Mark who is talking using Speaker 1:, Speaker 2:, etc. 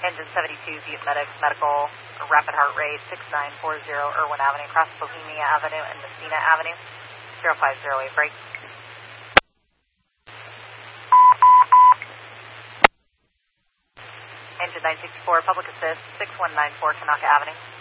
Speaker 1: Engine 72, Butte Medical, rapid heart rate 6940 Irwin Avenue, across Bohemia Avenue and Messina Avenue, 0508 break. Engine 964, public assist 6194 Kanaka Avenue.